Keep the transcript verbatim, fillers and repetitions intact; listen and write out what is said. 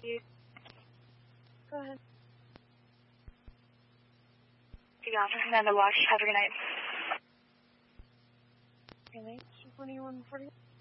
you. Go ahead. You got it. Amanda Wash. Have a good night. Good night. twenty-one forty.